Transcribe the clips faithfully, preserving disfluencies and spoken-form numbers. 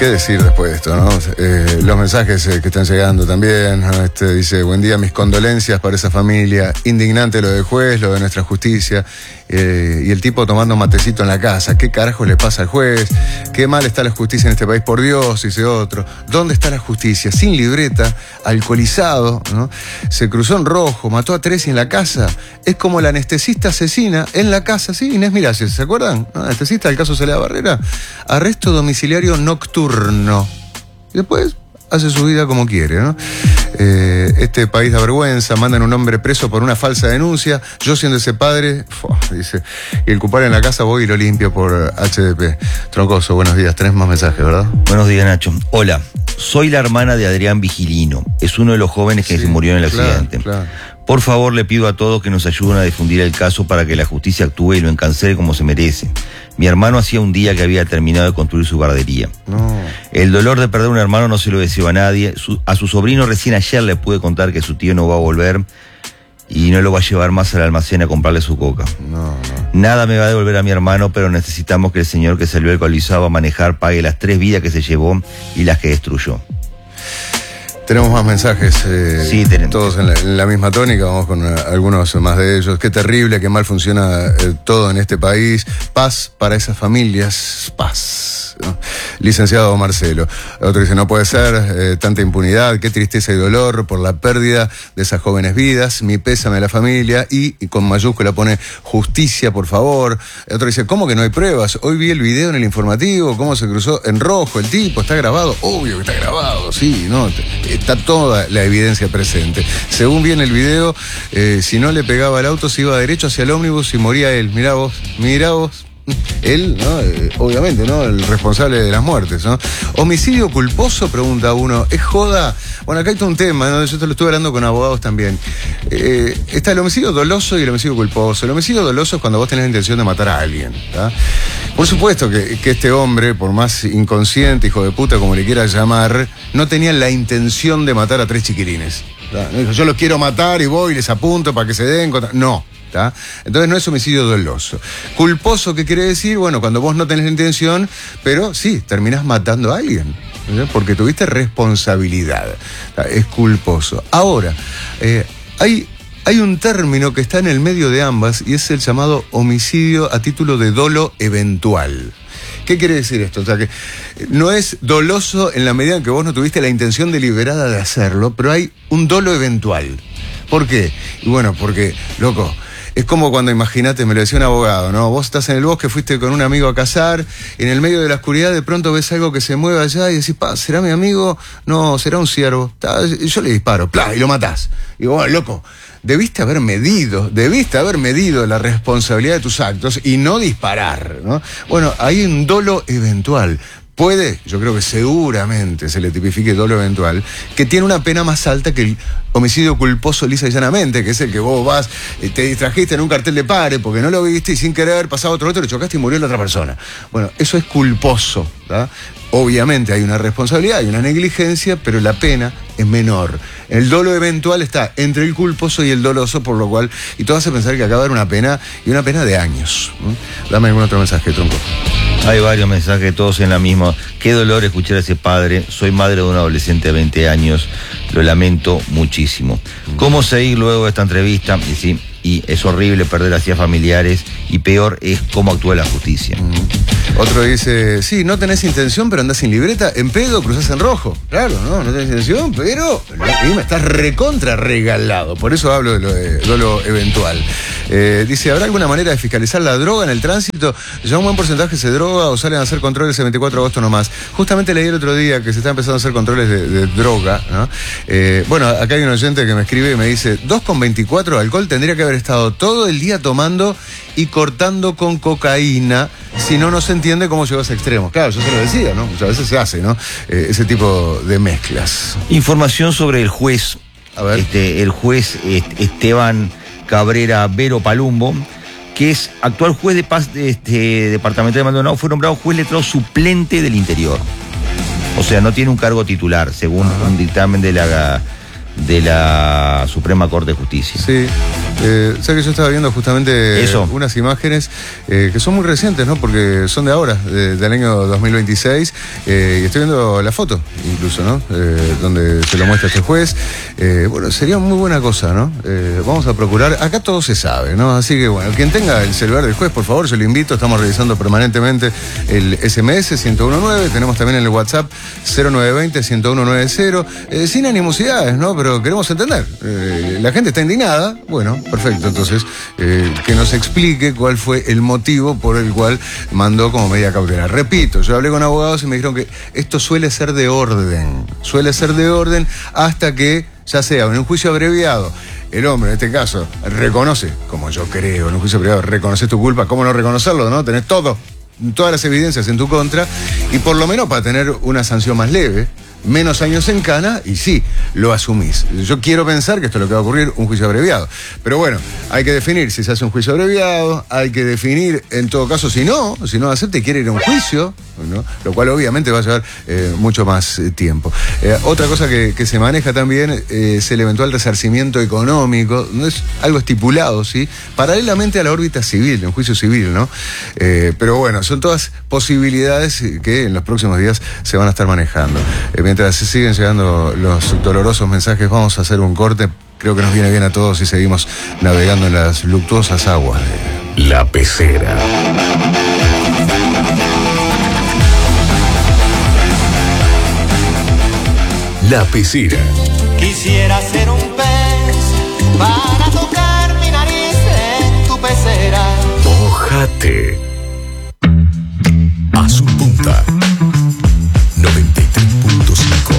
¿Qué decir después de esto, no? Eh, los mensajes eh, que están llegando también, ¿no? Este, dice, buen día, mis condolencias para esa familia. Indignante lo del juez, lo de nuestra justicia. Eh, y el tipo tomando matecito en la casa. ¿Qué carajo le pasa al juez? ¿Qué mal está la justicia en este país? Por Dios, dice otro. ¿Dónde está la justicia? Sin libreta, alcoholizado, ¿no? Se cruzó en rojo, mató a tres en la casa. Es como la anestesista asesina en la casa, ¿sí? Inés Miralles, ¿se acuerdan? ¿No? Anestesista del caso Soledad Barrera. Arresto domiciliario nocturno. Y después hace su vida como quiere, ¿no? Eh, este país da vergüenza, mandan un hombre preso por una falsa denuncia. Yo siendo ese padre, fua, dice, y el culpable en la casa voy y lo limpio por H D P. Troncoso, buenos días, tenés más mensajes, ¿verdad? Buenos días, Nacho. Hola, soy la hermana de Adrián Vigilino. Es uno de los jóvenes que sí, se murió en el claro, accidente. Claro. Por favor, le pido a todos que nos ayuden a difundir el caso para que la justicia actúe y lo encarcele como se merece. Mi hermano hacía un día que había terminado de construir su guardería. No. El dolor de perder un hermano no se lo deseo a nadie. Su, a su sobrino recién ayer le pude contar que su tío no va a volver y no lo va a llevar más al almacén a comprarle su coca. No, no. Nada me va a devolver a mi hermano, pero necesitamos que el señor que salió alcoholizado a manejar pague las tres vidas que se llevó y las que destruyó. Tenemos más mensajes, eh, sí, tenemos. Todos en la, en la misma tónica, vamos con uh, algunos más de ellos. Qué terrible, qué mal funciona eh, todo en este país. Paz para esas familias, paz, ¿no? Licenciado Marcelo. Otro dice, no puede ser eh, tanta impunidad, qué tristeza y dolor por la pérdida de esas jóvenes vidas, mi pésame a la familia, y, y con mayúscula pone justicia, por favor. Otro dice, ¿cómo que no hay pruebas? Hoy vi el video en el informativo, cómo se cruzó en rojo el tipo, está grabado, obvio que está grabado, sí, ¿no? Está toda la evidencia presente. Según viene el video, eh, si no le pegaba al auto, se iba derecho hacia el ómnibus y moría él. Mirá vos, mirá vos. Él, ¿no? Eh, obviamente, ¿no? El responsable de las muertes, ¿no? Homicidio culposo, pregunta uno. ¿Es joda? Bueno, acá hay todo un tema, ¿no? Yo te lo estuve hablando con abogados también. Eh, está el homicidio doloso y el homicidio culposo. El homicidio doloso es cuando vos tenés la intención de matar a alguien, ¿tá? Por supuesto que, que este hombre, por más inconsciente, hijo de puta, como le quieras llamar, no tenía la intención de matar a tres chiquilines, ¿tá? No dijo, yo los quiero matar y voy y les apunto para que se den contra... No. ¿Tá? Entonces no es homicidio doloso. Culposo, ¿qué quiere decir? Bueno, cuando vos no tenés la intención, pero sí, terminás matando a alguien, ¿sí? Porque tuviste responsabilidad. ¿Tá? Es culposo. Ahora, eh, hay, hay un término que está en el medio de ambas y es el llamado homicidio a título de dolo eventual. ¿Qué quiere decir esto? O sea, que no es doloso en la medida en que vos no tuviste la intención deliberada de hacerlo, pero hay un dolo eventual. ¿Por qué? Y bueno, porque, loco, es como cuando, imagínate, me lo decía un abogado, ¿no? Vos estás en el bosque, fuiste con un amigo a cazar, y en el medio de la oscuridad de pronto ves algo que se mueve allá y decís, pa, ¿será mi amigo? No, será un ciervo. Yo le disparo, ¡plá! Y lo matás. Y digo, bueno, loco, debiste haber medido, debiste haber medido la responsabilidad de tus actos y no disparar, ¿no? Bueno, hay un dolo eventual. Puede, yo creo que seguramente se le tipifique dolo eventual, que tiene una pena más alta que el homicidio culposo lisa y llanamente, que es el que vos vas, te distrajiste en un cartel de pare porque no lo viste y sin querer pasaba otro otro, le chocaste y murió la otra persona. Bueno, eso es culposo, ¿tá? Obviamente hay una responsabilidad, hay una negligencia, pero la pena es menor. El dolo eventual está entre el culposo y el doloso, por lo cual, y todo hace pensar que acaba de haber una pena, y una pena de años. ¿no? Dame algún otro mensaje, Tronco. Hay varios mensajes, todos en la misma. Qué dolor escuchar a ese padre. Soy madre de un adolescente de veinte años. Lo lamento muchísimo. ¿Cómo seguir luego de esta entrevista? Y sí, y es horrible perder así a familiares. Y peor es cómo actúa la justicia. Mm. Otro dice, sí, no tenés intención, pero andás sin libreta. En pedo cruzás en rojo. Claro, no, no tenés intención, pero estás recontra regalado. Por eso hablo de lo de dolo eventual. Eh, dice, ¿habrá alguna manera de fiscalizar la droga en el tránsito? Ya un buen porcentaje se droga o salen a hacer controles el veinticuatro de agosto nomás. Justamente leí el otro día que se está empezando a hacer controles de, de droga, ¿no? Eh, bueno, acá hay un oyente que me escribe y me dice, dos con veinticuatro de alcohol tendría que haber estado todo el día tomando y cortando con cocaína, si no, no se entiende cómo llegó a ese extremo. Claro, yo se lo decía, ¿no? Muchas veces se hace, ¿no? Eh, ese tipo de mezclas. Información sobre el juez. A ver. Este, el juez Esteban Cabrera Vero Palumbo, que es actual juez de paz de este departamento de Maldonado, fue nombrado juez letrado suplente del interior. O sea, no tiene un cargo titular, según uh-huh. un dictamen de la de la Suprema Corte de Justicia. Sí, eh, o sea que yo estaba viendo justamente Eso. unas imágenes eh, que son muy recientes, ¿no? Porque son de ahora, de, del año dos mil veintiséis, eh, y estoy viendo la foto, incluso, ¿no? Eh, donde se lo muestra este juez. Eh, bueno, sería muy buena cosa, ¿no? Eh, vamos a procurar, acá todo se sabe, ¿no? Así que, bueno, quien tenga el celular del juez, por favor, yo lo invito, estamos revisando permanentemente el ese eme ese ciento diecinueve, tenemos también en el WhatsApp cero nueve dos cero, ciento uno noventa, eh, sin animosidades, ¿no? Pero queremos entender. Eh, la gente está indignada, bueno, perfecto, entonces eh, que nos explique cuál fue el motivo por el cual mandó como medida cautelar. Repito, yo hablé con abogados y me dijeron que esto suele ser de orden, suele ser de orden hasta que, ya sea en un juicio abreviado, el hombre en este caso reconoce, como yo creo, en un juicio abreviado reconoces tu culpa, ¿cómo no reconocerlo, no? Tenés todo, todas las evidencias en tu contra, y por lo menos para tener una sanción más leve, menos años en cana, y sí, lo asumís. Yo quiero pensar que esto es lo que va a ocurrir, un juicio abreviado. Pero bueno, hay que definir si se hace un juicio abreviado, hay que definir, en todo caso, si no, si no acepta y quiere ir a un juicio, ¿no? Lo cual obviamente va a llevar eh, mucho más eh, tiempo. Eh, otra cosa que, que se maneja también eh, es el eventual resarcimiento económico, no es algo estipulado, ¿sí? Paralelamente a la órbita civil, en juicio civil, ¿no? Eh, pero bueno, son todas posibilidades que en los próximos días se van a estar manejando. Eh, mientras se siguen llegando los dolorosos mensajes, vamos a hacer un corte. Creo que nos viene bien a todos y seguimos navegando en las luctuosas aguas de La Pecera. La Pecera. Quisiera ser un pez para tocar mi nariz en tu pecera. Mójate. Azul Punta noventa y tres punto cinco.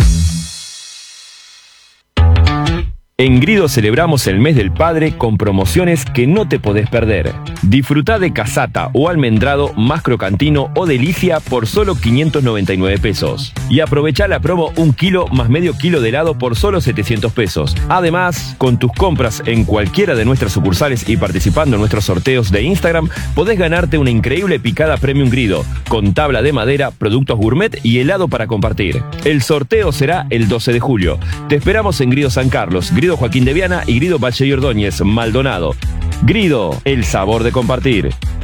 En Grido celebramos el mes del padre con promociones que no te podés perder. Disfrutá de casata o almendrado más crocantino o delicia por solo quinientos noventa y nueve pesos. Y aprovechá la promo un kilo más medio kilo de helado por solo setecientos pesos. Además, con tus compras en cualquiera de nuestras sucursales y participando en nuestros sorteos de Instagram, podés ganarte una increíble picada Premium Grido, con tabla de madera, productos gourmet y helado para compartir. El sorteo será el doce de julio. Te esperamos en Grido San Carlos, Grido Joaquín de Viana y Grido Valle y Ordóñez, Maldonado. Grido, el sabor de compartir.